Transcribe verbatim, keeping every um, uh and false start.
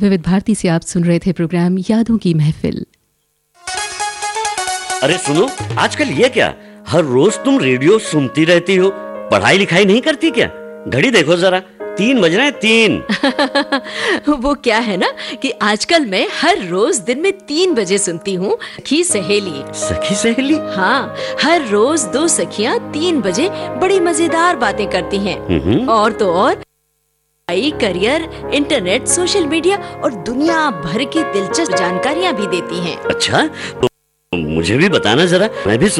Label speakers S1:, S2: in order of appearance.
S1: विविध भारती से आप सुन रहे थे प्रोग्राम यादों की महफिल।
S2: अरे सुनो, आजकल ये क्या, हर रोज तुम रेडियो सुनती रहती हो, पढ़ाई लिखाई नहीं करती क्या? घड़ी देखो जरा, तीन बज रहे हैं, तीन।
S3: वो क्या है ना कि आजकल मैं हर रोज दिन में तीन बजे सुनती हूँ सखी सहेली।
S2: सखी सहेली?
S3: हाँ, हर रोज दो सखियाँ तीन बजे बड़ी मजेदार बातें करती हैं। और तो और करियर, इंटरनेट, सोशल मीडिया और दुनिया भर की दिलचस्प जानकारियाँ भी देती हैं।
S2: अच्छा, तो मुझे भी बताना जरा, मैं भी